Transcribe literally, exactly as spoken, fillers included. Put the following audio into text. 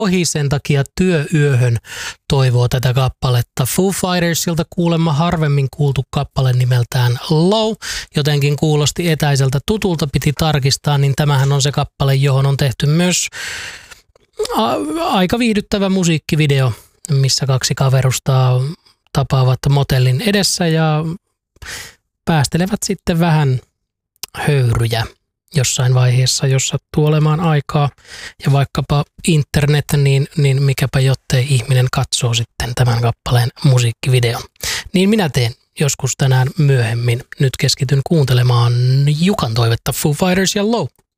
ohi sen takia työyöhön toivoo tätä kappaletta. Foo Fightersilta kuulemma harvemmin kuultu kappale nimeltään Low, jotenkin kuulosti etäiseltä tutulta, piti tarkistaa, niin tämähän on se kappale, johon on tehty myös a- aika viihdyttävä musiikkivideo, missä kaksi kaverusta tapaavat motellin edessä ja päästelevät sitten vähän höyryjä jossain vaiheessa, jos sattuu olemaan aikaa ja vaikkapa internet, niin, niin mikäpä jottei ihminen katsoo sitten tämän kappaleen musiikkivideon. Niin minä teen joskus tänään myöhemmin. Nyt keskityn kuuntelemaan Jukan toivetta Foo Fighters ja Low.